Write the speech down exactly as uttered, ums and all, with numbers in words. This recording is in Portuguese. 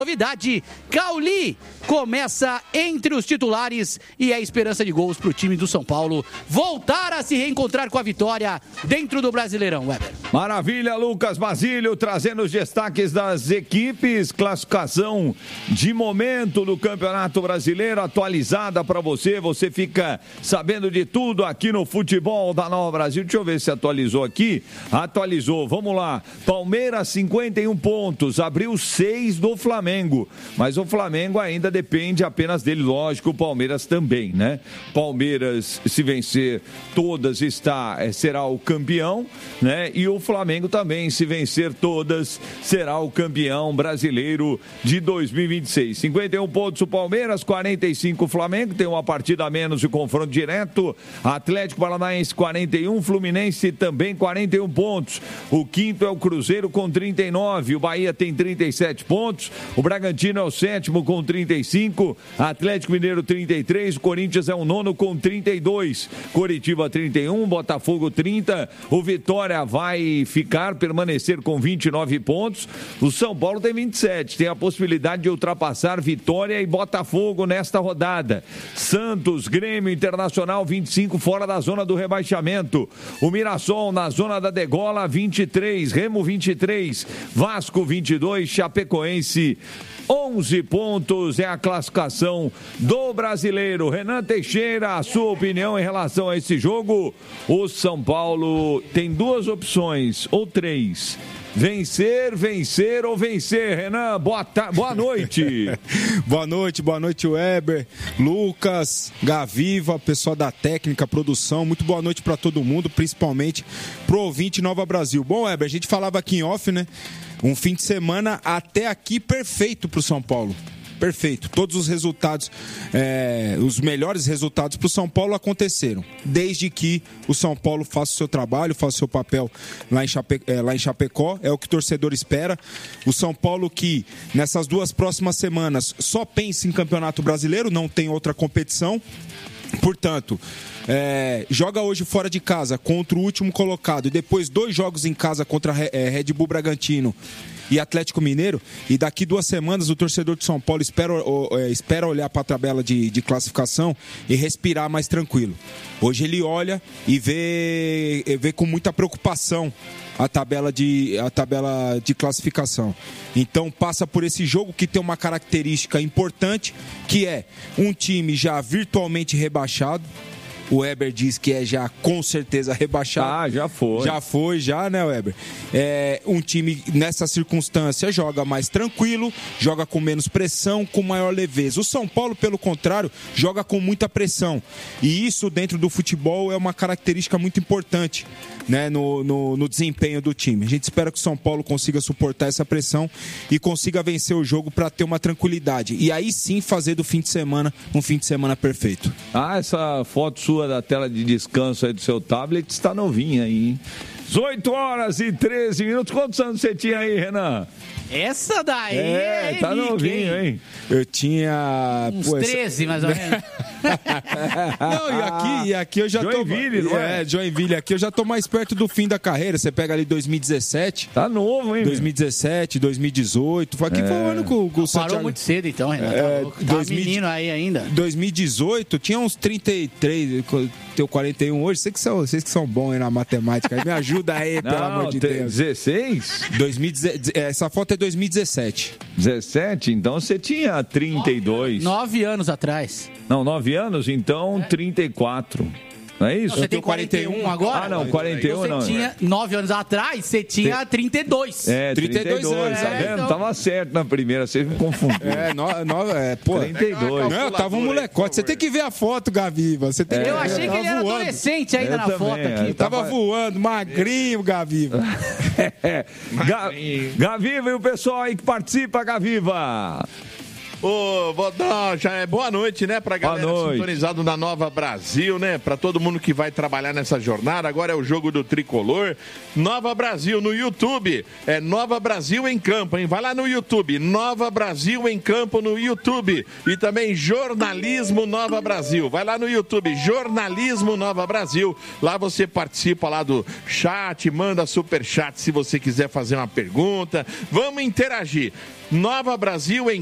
Novidade, Cauli começa entre os titulares e é esperança de gols para o time do São Paulo voltar a se reencontrar com a vitória dentro do Brasileirão, Weber. Maravilha, Lucas Basílio trazendo os destaques das equipes, classificação de momento do Campeonato Brasileiro atualizada para você, você fica sabendo de tudo aqui no Futebol da Nova Brasil. Deixa eu ver se atualizou aqui, atualizou, vamos lá, Palmeiras cinquenta e um pontos, abriu seis do Flamengo. Mas o Flamengo ainda depende apenas dele, lógico, o Palmeiras também, né? Palmeiras, se vencer todas, está, será o campeão, né? E o Flamengo também, se vencer todas, será o campeão brasileiro de dois mil e vinte e seis. cinquenta e um pontos o Palmeiras, quarenta e cinco o Flamengo, tem uma partida a menos de confronto direto. Atlético Paranaense quarenta e um, Fluminense também quarenta e um pontos. O quinto é o Cruzeiro com trinta e nove, o Bahia tem trinta e sete pontos. O Bragantino é o sétimo com trinta e cinco, Atlético Mineiro trinta e três, o Corinthians é o nono com trinta e dois, Coritiba trinta e um, Botafogo trinta, o Vitória vai ficar, permanecer com vinte e nove pontos, o São Paulo tem vinte e sete, tem a possibilidade de ultrapassar Vitória e Botafogo nesta rodada. Santos, Grêmio, Internacional vinte e cinco, fora da zona do rebaixamento, o Mirassol na zona da degola vinte e três, Remo vinte e três, Vasco vinte e dois, Chapecoense onze pontos é a classificação do brasileiro. Renan Teixeira, a sua opinião em relação a esse jogo? O São Paulo tem duas opções, ou três. Vencer, vencer ou vencer. Renan, boa, ta... boa noite. Boa noite, boa noite, Weber, Lucas, Gaviva, pessoal da técnica, produção. Muito boa noite para todo mundo, principalmente pro ouvinte Nova Brasil. Bom, Weber, a gente falava aqui em off, né? Um fim de semana até aqui perfeito pro São Paulo. Perfeito. Todos os resultados, é, os melhores resultados para o São Paulo aconteceram. Desde que o São Paulo faça o seu trabalho, faça o seu papel lá em, Chape, é, lá em Chapecó. É o que o torcedor espera. O São Paulo que, nessas duas próximas semanas, só pensa em Campeonato Brasileiro, não tem outra competição. Portanto, é, joga hoje fora de casa contra o último colocado e depois dois jogos em casa contra é, Red Bull Bragantino e Atlético Mineiro, e daqui duas semanas o torcedor de São Paulo espera, espera olhar para a tabela de, de classificação e respirar mais tranquilo. Hoje ele olha e vê, vê com muita preocupação a tabela, de, a tabela de classificação. Então passa por esse jogo que tem uma característica importante, que é um time já virtualmente rebaixado. O Weber diz que é já com certeza rebaixado. Ah, já foi. Já foi, já, né, Weber? É, um time nessa circunstância joga mais tranquilo, joga com menos pressão, com maior leveza. O São Paulo, pelo contrário, joga com muita pressão. E isso dentro do futebol é uma característica muito importante, né, no, no, no desempenho do time. A gente espera que o São Paulo consiga suportar essa pressão e consiga vencer o jogo para ter uma tranquilidade. E aí sim fazer do fim de semana um fim de semana perfeito. Ah, essa foto sua da tela de descanso aí do seu tablet está novinha aí, hein? dezoito horas e treze minutos. Quantos anos você tinha aí, Renan? Essa daí é, é tá relíquia, novinho, hein? hein? Eu tinha... Uns pô, treze, essa... mais ou menos. Não, e aqui, e aqui eu já Joinville, tô... não é? É, Joinville. Aqui eu já tô mais perto do fim da carreira. Você pega ali dois mil e dezessete. Tá novo, hein? dois mil e dezessete, dois mil e dezoito. Foi aqui, é. foi o ano com, com o Santiago. Parou muito cedo, então, Renan. É, tá tá menino aí ainda. dois mil e dezoito, tinha uns trinta e três, teu quarenta e um hoje. Vocês que são, vocês que são bons aí na matemática. Me ajuda aí, pelo não, amor de tem Deus. dezesseis? dois mil e dezessete, essa foto é dois mil e dezessete. dezessete? Então você tinha trinta e dois. Nove anos atrás. Não, nove anos? Então é. trinta e quatro. Não é isso? Não, você tem quarenta e um agora? Ah, não, quarenta e um você não. Você tinha nove anos atrás, você tinha tem... trinta e dois. É, trinta e dois, anos, tá vendo? É, então... Tava certo na primeira, você me confundiu. É, no, no, é pô. trinta e dois. Não, eu tava um molecote. Você tem que ver a foto, Gaviva. Você tem é, que... Eu achei que ele era voando. Adolescente ainda eu na também, foto aqui. Eu tava, tava voando, magrinho, Gaviva. é. Ga... Gaviva e o pessoal aí que participa, Gaviva. Ô, vou dar, já é boa noite, né, pra galera sintonizado na Nova Brasil, né? Pra todo mundo que vai trabalhar nessa jornada. Agora é o jogo do Tricolor. Nova Brasil no YouTube. É Nova Brasil em Campo, hein? Vai lá no YouTube. Nova Brasil em Campo no YouTube. E também Jornalismo Nova Brasil. Vai lá no YouTube. Jornalismo Nova Brasil. Lá você participa lá do chat, manda super chat se você quiser fazer uma pergunta. Vamos interagir. Nova Brasil em